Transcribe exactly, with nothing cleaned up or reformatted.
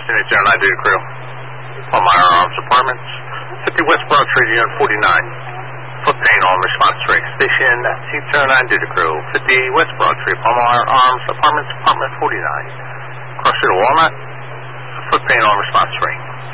Houston eight zero nine data crew. Palmyra Arms Apartments. fifty West Broad Street, Unit forty-nine. Foot pain on response rate. Station eight zero nine data crew. fifty West Broad Street, Palmyra Arms Apartments, Apartment forty-nine. Cross Street Walnut. Foot pain on response rate.